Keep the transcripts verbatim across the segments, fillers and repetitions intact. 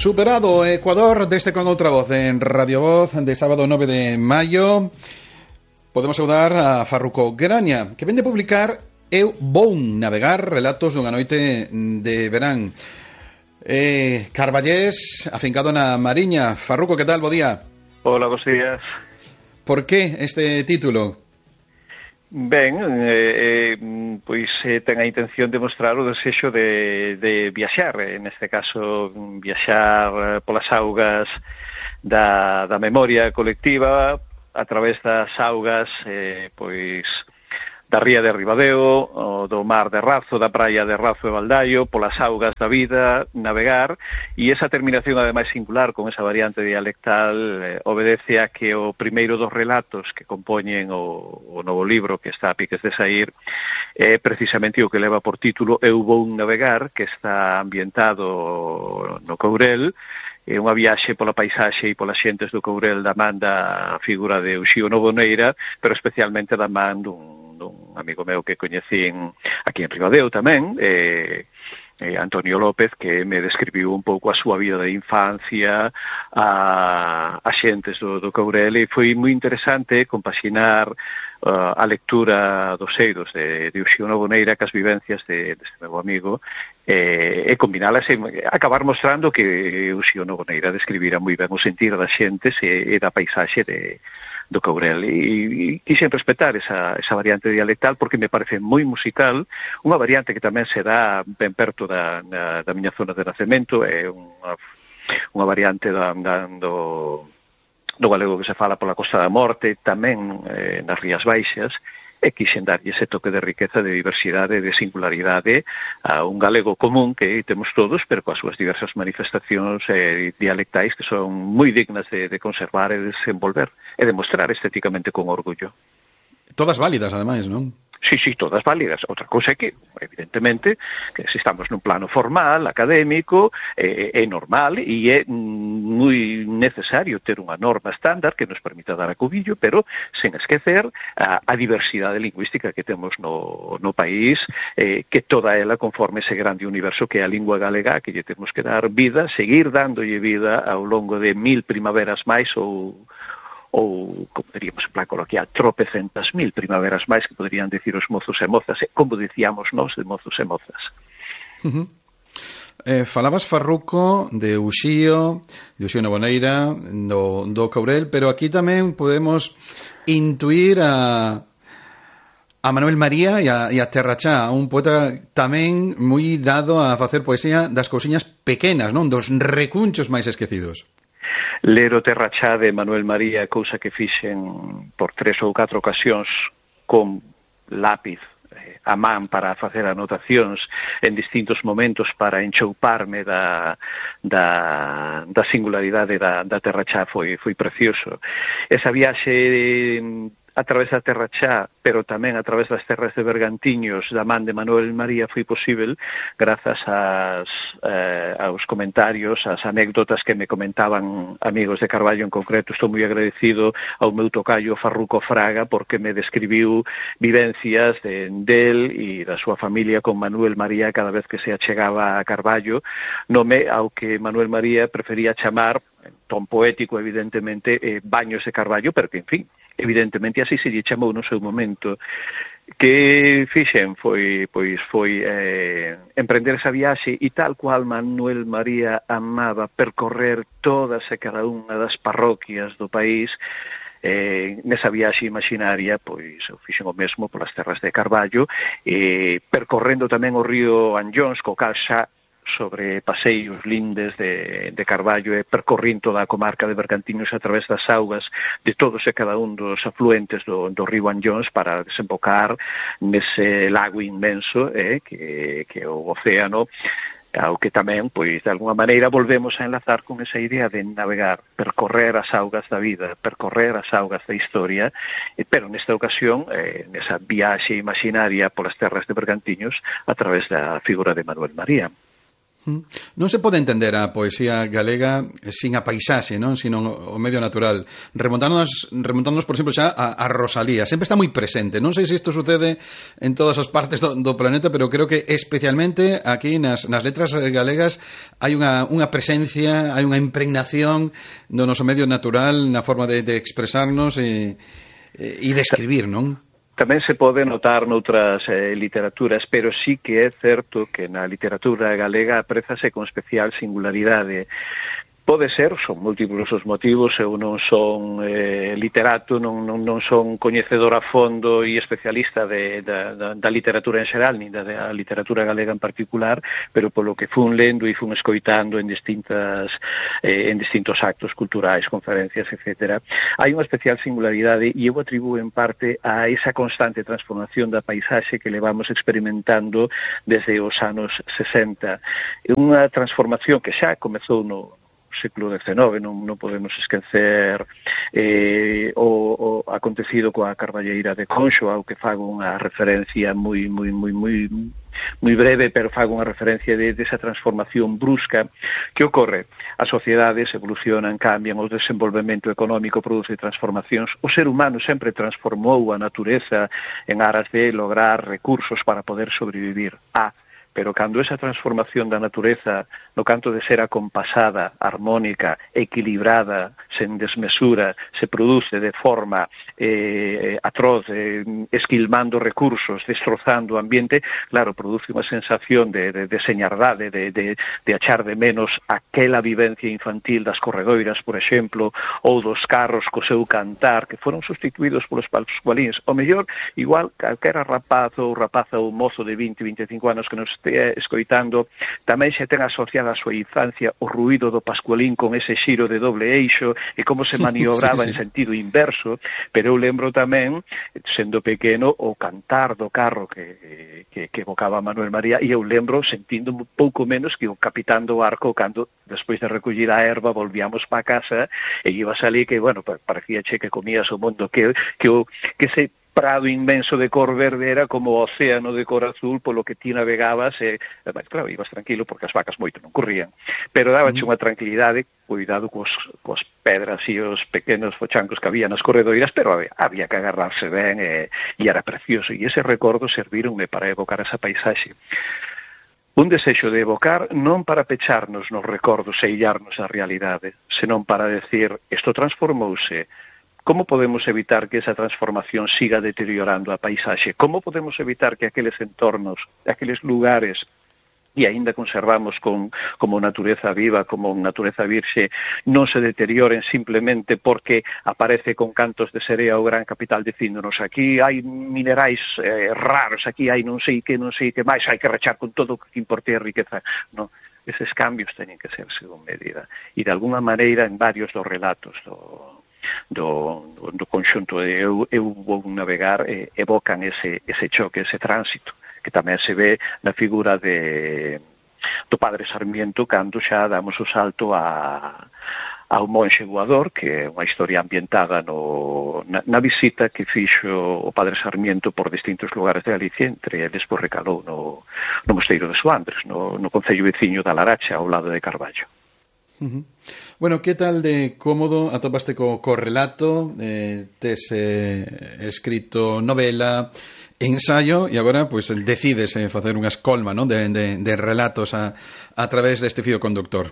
Superado o Ecuador deste con outra voz en Radio Voz de sábado nove de maio. Podemos saudar a Farruco Graña, que vende publicar Eu vou navegar, relatos dunha noite de verán. eh, Carballés, afincado na Mariña. Farruco, que tal? Bo día. Hola, bos días. Por que este título? Ben, eh, eh, pois eh, ten a intención de mostrar o desexo de, de viaxar, eh, neste caso viaxar polas augas da, da memoria colectiva a través das augas eh, pois da ría de Ribadeo, do mar de Razo, da praia de Razo e Baldaio, polas augas da vida, navegar, e esa terminación ademais singular con esa variante dialectal eh, obedece a que o primeiro dos relatos que compoñen o, o novo libro que está a piques de saír é precisamente o que leva por título Eu vou navegar, que está ambientado no Courel. É unha viaxe pola paisaxe e polas xentes do Courel da man da figura de Uxío Novoneira, pero especialmente da man dun dun amigo meu que coñecín aquí en Ribadeo tamén, eh, eh, Antonio López, que me describiu un pouco a súa vida de infancia, a, a xentes do, do Courel, e foi moi interesante compaxinar uh, a lectura dos eidos de, de Uxío Novoneira cas vivencias de, deste meu amigo, eh, e combinalas e acabar mostrando que Uxío Novoneira describira moi ben o sentir das xentes e, e da paisaxe de do Courel, e, e quixen respetar esa, esa variante dialectal porque me parece moi musical, unha variante que tamén se dá ben perto da, da, da miña zona de nacemento, é unha, unha variante da, da, do, do galego que se fala pola Costa da Morte, tamén eh, nas Rías Baixas, e quixen darlle ese toque de riqueza, de diversidade, de singularidade a un galego común que temos todos, pero coas súas diversas manifestacións eh, dialectais que son moi dignas de, de conservar e desenvolver e demostrar estéticamente con orgullo. Todas válidas, ademais, non? Sí, sí, todas válidas. Outra cousa é que, evidentemente, que se estamos nun plano formal, académico, é, é normal e é moi necesario ter unha norma estándar que nos permita dar a cubillo, pero sen esquecer a, a diversidade lingüística que temos no, no país, eh, que toda ela conforme ese grande universo que é a lingua galega, que lle temos que dar vida, seguir dándolle vida ao longo de mil primaveras máis ou ou, como diríamos en plan coloquial, tropecentas mil primaveras máis que poderían decir os mozos e mozas, como dicíamos nós de mozos e mozas. Uh-huh. Eh, falabas, Farruco, de Uxío, de Uxío Novoneira, do, do Courel, pero aquí tamén podemos intuir a a Manuel María e a, e a Terrachá, un poeta tamén moi dado a facer poesía das cousiñas pequenas, non? Dos recunchos máis esquecidos. Ler o Terrachá de Manuel María, cousa que fixen por tres ou catro ocasións con lápiz eh, a man para facer anotacións en distintos momentos para enchouparme da, da, da singularidade da, da Terrachá foi, foi precioso. Esa viaxe a través da Terrachá, pero tamén a través das terras de Bergantiños da man de Manuel María foi posible grazas ás, eh, aos comentarios, ás anécdotas que me comentaban amigos de Carballo en concreto. Estou moi agradecido ao meu tocayo Farruco Fraga porque me describiu vivencias de, del e da súa familia con Manuel María cada vez que se achegaba a Carballo, nome ao que Manuel María prefería chamar, en ton poético evidentemente, eh, Baños de Carballo, pero que, en fin, evidentemente así se lle chamou no seu momento. Que fixen foi, pois, foi eh, emprender esa viaxe e tal cual Manuel María amaba percorrer todas e cada unha das parroquias do país. Eh, nesa viaxe imaginaria, pois, eu fixen o mesmo polas terras de Carballo, eh, percorrendo tamén o río Anllóns, co cal xa sobre paseios lindes de, de Carballo e percorrindo toda a comarca de Bergantiños a través das augas de todos e cada un dos afluentes do, do río Anllóns para desembocar nese lago inmenso eh, que, que é o océano, ao que tamén, pois, de alguna maneira volvemos a enlazar con esa idea de navegar, percorrer as augas da vida, percorrer as augas da historia, pero nesta ocasión, eh, nesa viaxe imaginaria polas terras de Bergantiños a través da figura de Manuel María. Non se pode entender a poesía galega sin a paisaxe, non? Sino o medio natural. Remontándonos, remontándonos por exemplo, xa a, a Rosalía. Sempre está moi presente. Non sei se isto sucede en todas as partes do, do planeta, pero creo que especialmente aquí nas, nas letras galegas hai unha, unha presencia, hai unha impregnación do noso medio natural na forma de, de expresarnos e, e de escribir, non? Tamén se pode notar noutras eh, literaturas, pero sí que é certo que na literatura galega aprezase con especial singularidade. Pode ser, son múltiplos os motivos, eu non son eh, literato, non, non, non son coñecedor a fondo e especialista de, da, da, da literatura en xeral, nin da, da literatura galega en particular, pero polo que fun lendo e fun escoitando en distintas eh, en distintos actos culturais, conferencias, etcétera. Hai unha especial singularidade e eu atribuo en parte a esa constante transformación da paisaxe que levamos experimentando desde os anos sesenta. Unha transformación que xa comezou no século dezenove, non, non podemos esquecer eh, o, o acontecido coa Carballeira de Conxo, ao que fago unha referencia moi moi moi moi moi breve, pero fago unha referencia de, de esa transformación brusca que ocorre. As sociedades evolucionan, cambian, o desenvolvemento económico produce transformacións. O ser humano sempre transformou a natureza en aras de lograr recursos para poder sobrevivir. Ah, pero cando esa transformación da natureza, no canto de ser acompasada, armónica, equilibrada, sen desmesura, se produce de forma eh, atroz, eh, esquilmando recursos, destrozando o ambiente, claro, produce unha sensación de, de, de señardade, de, de, de achar de menos aquela vivencia infantil das corredoiras, por exemplo, ou dos carros co seu cantar, que foron sustituídos polos pascualíns. O mellor, igual, calquera rapaz ou rapaza ou mozo de vinte, vinte e cinco anos que nos escoitando, tamén xa ten asociada a súa infancia o ruído do pascualín con ese xiro de doble eixo e como se maniobraba sí, sí. en sentido inverso, pero eu lembro tamén, sendo pequeno, o cantar do carro que, que, que evocaba Manuel María, e eu lembro sentindo un pouco menos que o capitán do barco cando, despois de recollir a erva, volvíamos pa casa e ibas ali que, bueno, parecía che que comías o mundo, que, que, o, que se prado inmenso de cor verde era como o océano de cor azul polo que ti navegabas e, además, claro, ibas tranquilo porque as vacas moito non corrían, pero dábache unha tranquilidade, cuidado cos, cos pedras e os pequenos fochancos que había nas corredoiras, pero había, había que agarrarse ben e, e era precioso, e ese recordo servironme para evocar esa paisaxe. Un desexo de evocar non para pecharnos nos recordos e illarnos a realidade, senón para decir, isto transformouse. Como podemos evitar que esa transformación siga deteriorando a paisaxe? Como podemos evitar que aqueles entornos, aqueles lugares, e aínda conservamos con, como natureza viva, como natureza virxe, non se deterioren simplemente porque aparece con cantos de serea o gran capital dicíndonos aquí hai minerais eh, raros, aquí hai non sei que, non sei que máis, hai que rechar con todo o que importe a riqueza. Non, eses cambios teñen que ser según medida. E de alguna maneira en varios dos relatos do do, do conxunto eu, eu vou navegar e evocan ese, ese choque, ese tránsito que tamén se ve na figura de do Padre Sarmiento cando xa damos o salto a ao monxe voador, que é unha historia ambientada no, na, na visita que fixo o Padre Sarmiento por distintos lugares de Galicia, entre eles por recalou no, no Mosteiro de Soandres, no, no concello veciño da Laracha, ao lado de Carballo. Uh-huh. Bueno, que tal de cómodo atopaste co, co relato, eh, tes eh, escrito novela, ensayo e agora pues decides eh, facer unha escolma, non, de, de, de relatos a, a través deste fío conductor.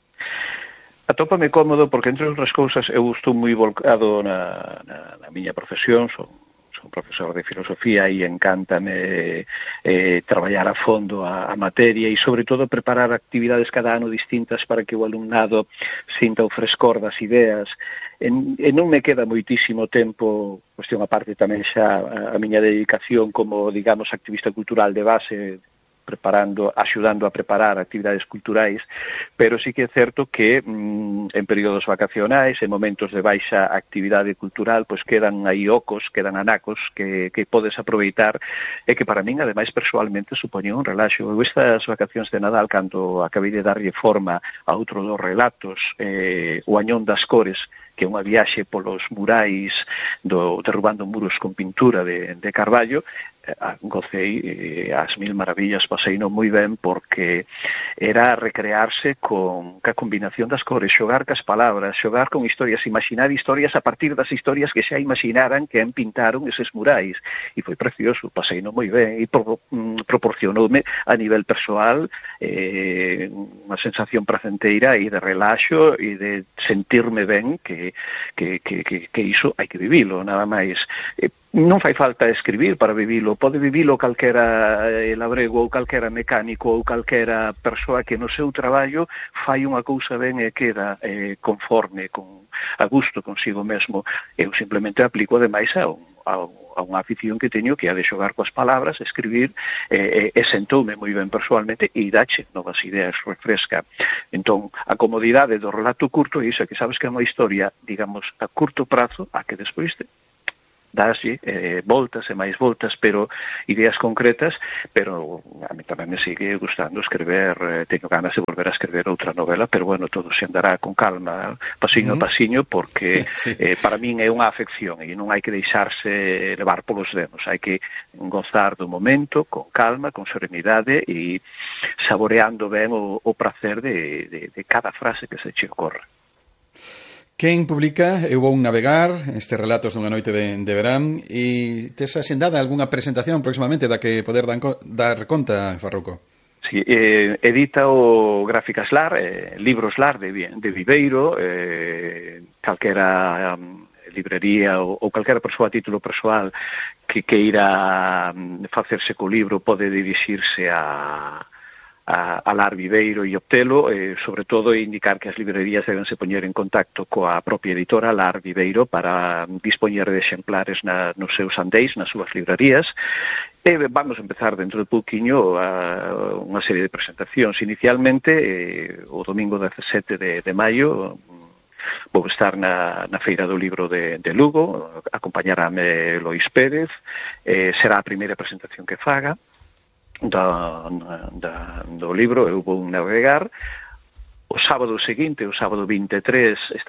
Atópame cómodo porque, entre outras cousas, eu estou moi volcado na, na, na miña profesión, son son profesor de filosofía e encántame eh, traballar a fondo a, a materia e, sobre todo, preparar actividades cada ano distintas para que o alumnado sinta o frescor das ideas. En, e non me queda moitísimo tempo, cuestión aparte tamén xa a, a miña dedicación como, digamos, activista cultural de base, preparando, axudando a preparar actividades culturais, pero sí que é certo que mm, en períodos vacacionais, en momentos de baixa actividade cultural, pois quedan aí ocos, quedan anacos que, que podes aproveitar e que para min, ademais, persoalmente, supoñen un relaxo. Eu estas vacacións de Nadal, cando acabei de darlle forma a outro dos relatos, eh, o Añón das Cores, que é unha viaxe polos murais do Derrubando Muros con Pintura de, de Carballo, gocei eh, as mil maravillas, paseino moi ben porque era recrearse con ca combinación das cores, xogar cas palabras, xogar con historias, imaginar historias a partir das historias que xa imaginaran que en pintaron eses murais, e foi precioso, paseino moi ben e pro, mm, proporcionoume a nivel persoal eh, unha sensación pracenteira e de relaxo e de sentirme ben que, que, que, que, que iso hai que vivilo, nada máis. eh, Non fai falta escribir para vivilo, pode vivilo calquera labrego ou calquera mecánico ou calquera persoa que no seu traballo fai unha cousa ben e queda eh, conforme, con, a gusto consigo mesmo. Eu simplemente aplico ademais a, un, a, a unha afición que teño que é a de xogar coas palabras, escribir, e, e sentoume moi ben persoalmente e dache novas ideas, refresca. Entón, a comodidade do relato curto é iso, que sabes que é unha historia, digamos, a curto prazo, a que despois te daslle eh, voltas e máis voltas, pero ideas concretas, pero a mí tamén me sigue gustando escrever, eh, teño ganas de volver a escrever outra novela, pero bueno, todo se andará con calma, pasiño uh-huh. a pasiño, porque sí. eh, para min é unha afección e non hai que deixarse levar polos dedos, hai que gozar do momento con calma, con serenidade e saboreando ben o, o prazer de, de, de cada frase que se che ocorre. Quen publica Eu vou navegar, estes relatos dunha noite de, de verán, e tes asendada algunha presentación próximamente da que poder dan, dar conta, Farruco? Sí, eh, edita o Gráficas Lar, eh, Libros Lar de, de Viveiro, eh, calquera um, librería ou, ou calquera persoa a título persoal que queira um, facerse co libro pode dirixirse a... a, a Lar Viveiro e obtelo, eh, sobre todo indicar que as librerías deben se poñer en contacto coa propia editora Lar Viveiro para dispoñer de exemplares na, nos seus andeis, nas súas librerías. E vamos a empezar dentro de pouquiño a, unha serie de presentacións. Inicialmente, eh, o domingo dezasete de, de maio, vou estar na, na Feira do Libro de, de Lugo, acompañarame Lois Pérez, eh, será a primeira presentación que faga Da, da, do libro Eu vou navegar. O sábado seguinte, o sábado vinte e tres,